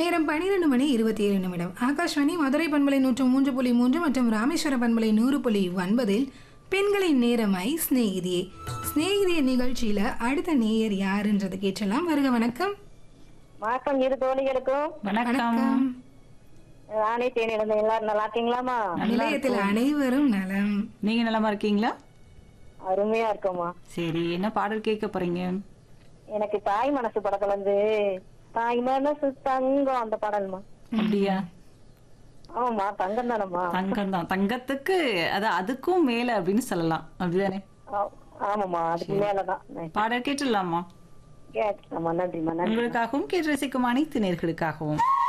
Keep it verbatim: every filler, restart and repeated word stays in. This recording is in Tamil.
நேரம் பன்னிரண்டு மணி இருபத்தி ஏழு நிமிடம். ஆகாஷ்வாணி மதுரை பண்பலை நூற்று மூன்று புள்ளி மூன்று மற்றும் ராமேஸ்வர பண்பலை நூறு புள்ளி ஒன்பதில் பெண்களின் நேரமாய் ஸ்நேகிதியே. ஸ்நேகிதிய நிகழ்ச்சியில அடுத்த நேயர் யாருன்றது கேட்டலாம். வருக. வணக்கம். வணக்கம் இரு தோழிகளுக்கும். வணக்கம். ராணி தேனி இருந்த எல்லாரும் நல்லா இருக்கீங்களாமா? நிலையத்தில் அனைவரும் நலம். நீங்க நலமா இருக்கீங்களா? அருமையா இருக்கோமா. சரி, என்ன பாடல் கேட்க போறீங்க? எனக்கு தாய் மனசு படத்துல இருந்து தாய் மனசு தங்கம் அந்த பாடல்மா. அப்படியா? ஆமாமா, தங்கம் தானம்மா. தங்கம் தான். தங்கத்துக்கு அது அதுக்கும் மேல அப்படின்னு சொல்லலாம், அப்படிதானே? ஆமாமா, அதுக்கு மேலதான். பாடல் கேட்டுடலாமா? கேட்கலாமா. நன்றிமா. நன்றி. உங்களுக்காகவும் கேட்டு ரசிக்கும் அனைத்து நேர்களுக்காகவும்.